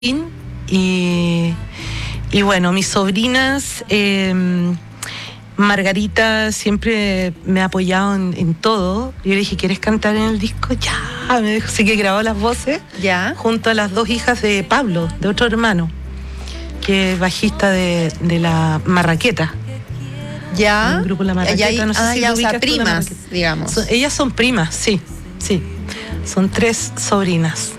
y bueno, mis sobrinas, Margarita siempre me ha apoyado en todo. Yo le dije, ¿quieres cantar en el disco? Ya, me dijo, sí, que grabó las voces ya, junto a las dos hijas de Pablo, de otro hermano, que es bajista de la Marraqueta. ya, El grupo La Marraqueta, no sé si ya, lo o sea, ubicas tú, La primas, Marraqueta. digamos. Ellas son primas, sí. Son 3 sobrinas.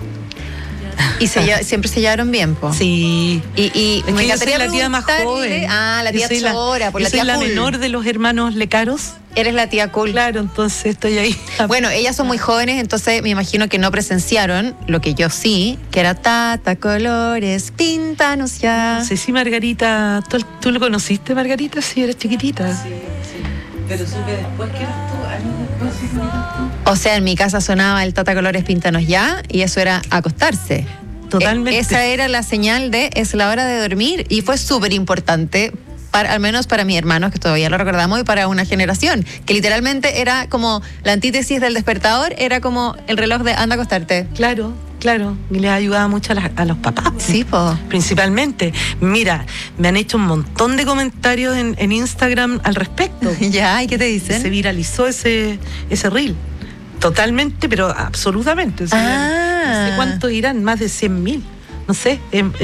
Y siempre se llevaron bien, po. Sí. Y Es me que yo soy encantaría la tía más preguntarle- joven. la tía Yo soy Chora, por yo la soy tía la cool. menor de los hermanos Lecaros. Eres la tía cool. Claro, entonces estoy ahí. Bueno, ellas son muy jóvenes, entonces me imagino que no presenciaron lo que yo sí, que era Tata Colores, píntanos ya. No sé si Margarita, ¿tú lo conociste, Margarita? Sí, eres chiquitita. Sí. Pero supe después que eras tú, años después sí que eras tú. O sea, en mi casa sonaba el Tata Colores, píntanos ya, y eso era acostarse. Totalmente. Esa era la señal de es la hora de dormir, y fue súper importante. Al menos para mis hermanos, que todavía lo recordamos, y para una generación, que literalmente era como la antítesis del despertador, era como el reloj de anda a acostarte. Claro. Y les ayudaba mucho a los papás. Sí, po. Principalmente. Mira, me han hecho un montón de comentarios en Instagram al respecto. Ya, ¿y qué te dicen? Se viralizó ese reel. Totalmente, pero absolutamente. No sé cuántos irán, más de 100.000. No sé.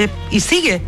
Y sigue.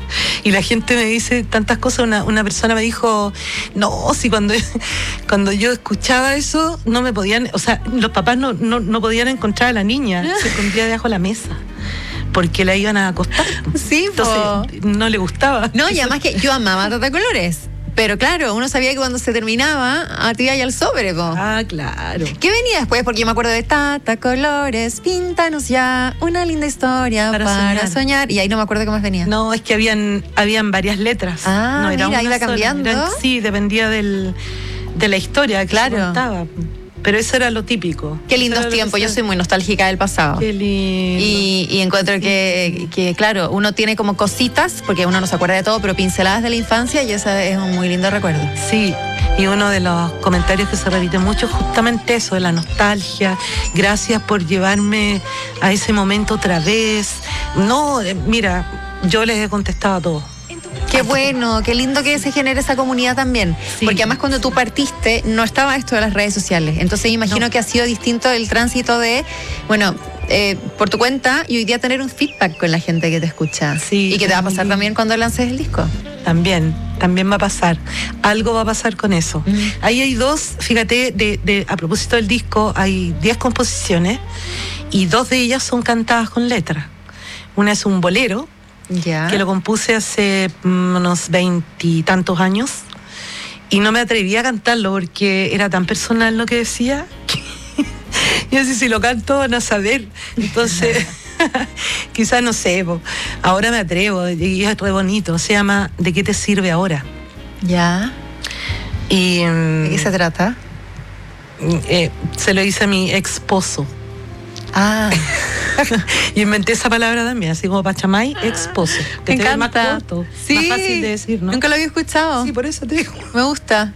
Y la gente me dice tantas cosas. Una persona me dijo, no, si cuando yo escuchaba eso, no me podían, o sea, los papás no podían encontrar a la niña, se escondía debajo de la mesa, porque la iban a acostar. Sí, po. Entonces no le gustaba. No, y además que yo amaba Tata Colores. Pero claro, uno sabía que cuando se terminaba, a ti y al sobre, po. Ah, claro. ¿Qué venía después? Porque yo me acuerdo de Tata Colores, píntanos ya una linda historia para soñar. Y ahí no me acuerdo qué más venía. No, es que habían varias letras. Ah, no era mira, una iba sola. cambiando. Sí, dependía de la historia que Claro. se contaba. Pero eso era lo típico. Qué lindos tiempos, yo soy muy nostálgica del pasado. Qué lindo. Y encuentro que, claro, uno tiene como cositas, porque uno no se acuerda de todo, pero pinceladas de la infancia, y ese es un muy lindo recuerdo. Sí, y uno de los comentarios que se repite mucho es justamente eso, de la nostalgia. Gracias por llevarme a ese momento otra vez. No, mira, yo les he contestado a todos. Qué bueno, qué lindo que se genere esa comunidad también. Sí. Porque además cuando tú partiste no estaba esto de las redes sociales. Entonces imagino que ha sido distinto el tránsito de, bueno, por tu cuenta, y hoy día tener un feedback con la gente que te escucha. Sí, y que te va a pasar también cuando lances el disco. También va a pasar. Algo va a pasar con eso. Ahí hay 2, fíjate, a propósito del disco, hay 10 composiciones y 2 de ellas son cantadas con letra. Una es un bolero, Ya. que lo compuse hace unos 20 y tantos años, y no me atreví a cantarlo porque era tan personal lo que decía que yo si lo canto van a saber. Entonces quizás no sé, ahora me atrevo, y es re bonito. Se llama ¿De qué te sirve ahora? Ya. Y ¿De qué se trata? se lo hice a mi esposo. Y inventé esa palabra también, así como Pachamay, esposo. Me te ve más encanta. corto, Sí. más fácil de decir, ¿no? Nunca lo había escuchado. Sí, por eso te digo. Me gusta.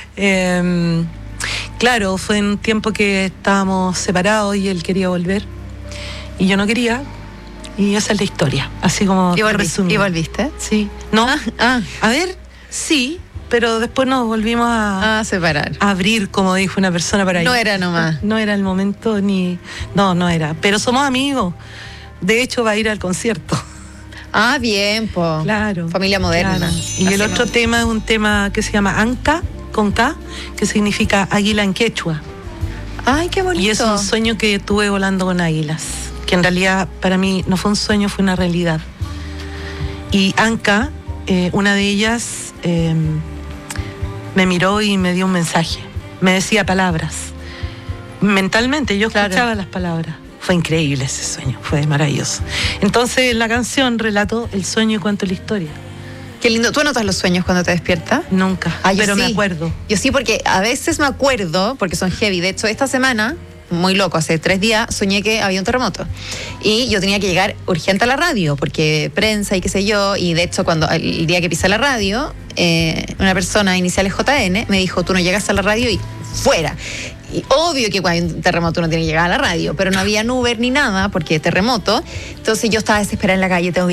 Claro, fue en un tiempo que estábamos separados y él quería volver y yo no quería, y esa es la historia, así como resumido. ¿Y volviste? Sí. ¿No? A ver, sí, pero después nos volvimos a separar. abrir, como dijo una persona para ahí. No era nomás. No era el momento ni... No era. Pero somos amigos. De hecho, va a ir al concierto. Bien, po. Claro. Familia moderna. Claro. Y el otro tema es un tema que se llama Anca, con K, que significa águila en quechua. Ay, qué bonito. Y es un sueño que tuve volando con águilas, que en realidad para mí no fue un sueño, fue una realidad. Y Anca, una de ellas, me miró y me dio un mensaje. Me decía palabras. Mentalmente yo escuchaba las palabras. Fue increíble ese sueño, fue maravilloso. Entonces en la canción relato el sueño y cuento la historia. Qué lindo. ¿Tú anotas los sueños cuando te despiertas? Nunca, pero sí. me acuerdo. Yo sí, porque a veces me acuerdo, porque son heavy. De hecho, esta semana, muy loco, hace 3 días, soñé que había un terremoto. Y yo tenía que llegar urgente a la radio, porque prensa y qué sé yo. Y de hecho, el día que pisé la radio, una persona, iniciales JN, me dijo, tú no llegas a la radio y fuera. Y obvio que cuando hay un terremoto uno tiene que llegar a la radio, pero no había Uber ni nada porque terremoto. Entonces yo estaba desesperada en la calle, tengo que